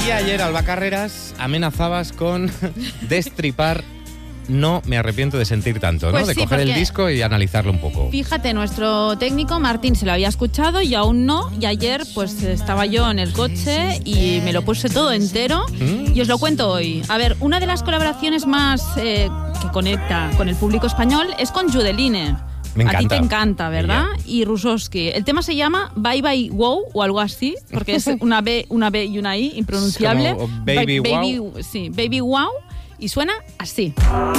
Y ayer, Alba Carreras, amenazabas con destripar No me arrepiento de sentir tanto, ¿no? Pues de sí, coger el disco y analizarlo un poco. Fíjate, nuestro técnico Martín se lo había escuchado y aún no. Y ayer pues estaba yo en el coche y me lo puse todo entero y os lo cuento hoy. A ver, una de las colaboraciones más que conecta con el público español es con Judeline. Me encanta. A ti te encanta, ¿verdad? Ella. Y Rusowski. El tema se llama Bye Bye Wow o algo así, porque es una B y una I impronunciable. Es como Baby Wow. Sí, Baby Wow. Y suena así.